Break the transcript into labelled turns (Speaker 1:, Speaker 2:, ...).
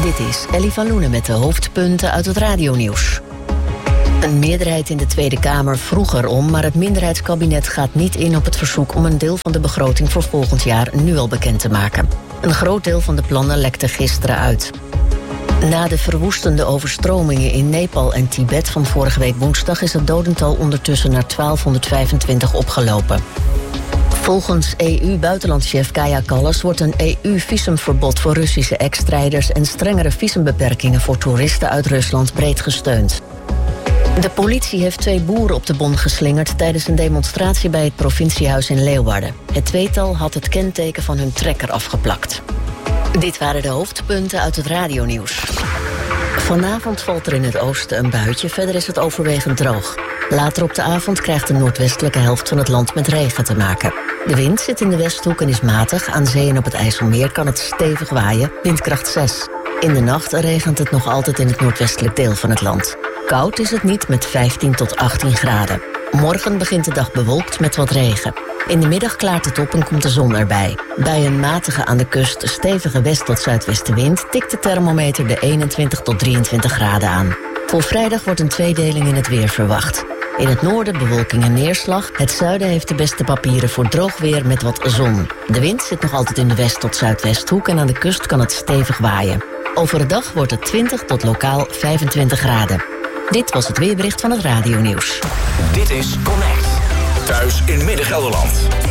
Speaker 1: Dit is Ellie van Loenen met de hoofdpunten uit het radionieuws. Een meerderheid in de Tweede Kamer vroeg erom, maar het minderheidskabinet gaat niet in op het verzoek om een deel van de begroting voor volgend jaar nu al bekend te maken. Een groot deel van de plannen lekte gisteren uit. Na de verwoestende overstromingen in Nepal en Tibet van vorige week woensdag is het dodental ondertussen naar 1225 opgelopen. Volgens EU-buitenlandchef Kaja Kallas wordt een EU-visumverbod voor Russische ex-strijders en strengere visumbeperkingen voor toeristen uit Rusland breed gesteund. De politie heeft 2 boeren op de bon geslingerd tijdens een demonstratie bij het provinciehuis in Leeuwarden. Het tweetal had het kenteken van hun trekker afgeplakt. Dit waren de hoofdpunten uit het radionieuws. Vanavond valt er in het oosten een buitje, verder is het overwegend droog. Later op de avond krijgt de noordwestelijke helft van het land met regen te maken. De wind zit in de westhoek en is matig. Aan zee en op het IJsselmeer kan het stevig waaien, windkracht 6. In de nacht regent het nog altijd in het noordwestelijk deel van het land. Koud is het niet met 15 tot 18 graden. Morgen begint de dag bewolkt met wat regen. In de middag klaart het op en komt de zon erbij. Bij een matige aan de kust stevige west- tot zuidwestenwind tikt de thermometer de 21 tot 23 graden aan. Voor vrijdag wordt een tweedeling in het weer verwacht. In het noorden bewolking en neerslag. Het zuiden heeft de beste papieren voor droog weer met wat zon. De wind zit nog altijd in de west- tot zuidwesthoek en aan de kust kan het stevig waaien. Overdag wordt het 20 tot lokaal 25 graden. Dit was het weerbericht van het radionieuws.
Speaker 2: Dit is Connect. Thuis in Midden-Gelderland.